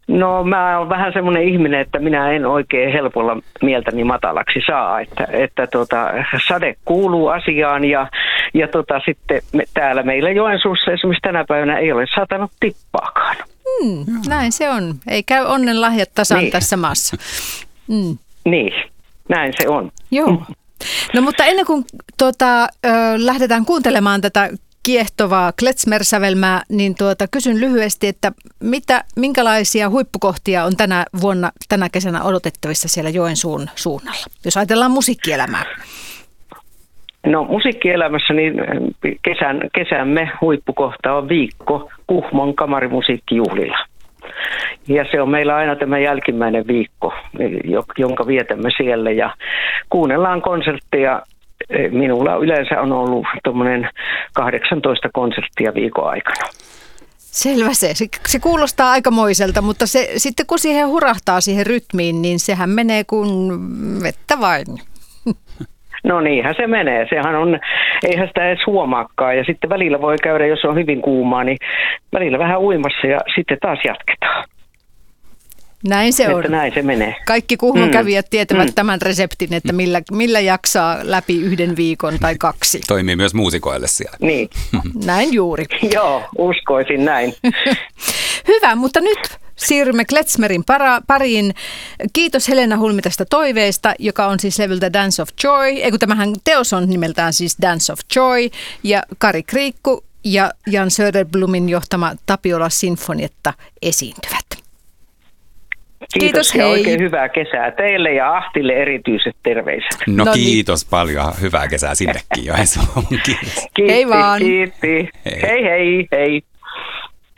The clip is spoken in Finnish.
No mä oon vähän semmoinen ihminen, että minä en oikein helpolla mieltäni matalaksi saa, että sade kuuluu asiaan ja sitten täällä meillä Joensuussa esimerkiksi tänä päivänä ei ole satanut tippaakaan. Näin se on. Ei käy onnenlahjat tasan tässä maassa. Niin, näin se on. Joo. No mutta ennen kuin lähdetään kuuntelemaan tätä kiehtovaa klezmer-sävelmää, niin kysyn lyhyesti, että minkälaisia huippukohtia on tänä kesänä odotettavissa siellä Joensuun suunnalla, jos ajatellaan musiikkielämää? No musiikkielämässä niin kesämme huippukohta on viikko Kuhmon kamarimusiikkijuhlilla. Ja se on meillä aina tämä jälkimmäinen viikko, jonka vietämme siellä ja kuunnellaan konsertteja. Minulla yleensä on ollut tuommoinen 18 konserttia viikon aikana. Selvä se. Se kuulostaa aikamoiselta, mutta sitten kun siihen hurahtaa siihen rytmiin, niin sehän menee kuin vettä vain. No niinhän se menee. Sehän on, eihän sitä edes huomaakaan. Ja sitten välillä voi käydä, jos on hyvin kuumaa, niin välillä vähän uimassa ja sitten taas jatketaan. Näin se on. Että näin se menee. Kaikki Kuhmon kävijät tietävät tämän reseptin, että millä jaksaa läpi 1 viikon tai 2. Toimii myös muusikoille siellä. Niin. Näin juuri. Joo, uskoisin näin. Hyvä, mutta nyt siirrymme klezmerin pariin. Kiitos Helena Hulmi tästä toiveesta, joka on siis levyltä Dance of Joy. Tämähän teos on nimeltään siis Dance of Joy. Ja Kari Kriikku ja Jan Söderblumin johtama Tapiola Sinfonietta esiintyvät. Kiitos ja oikein hyvää kesää teille ja Ahtille erityiset terveiset. No kiitos paljon. Hyvää kesää sinnekin Joensuuhun. Kiitos. Kiitti, hei vaan. Kiitti. Hei hei hei.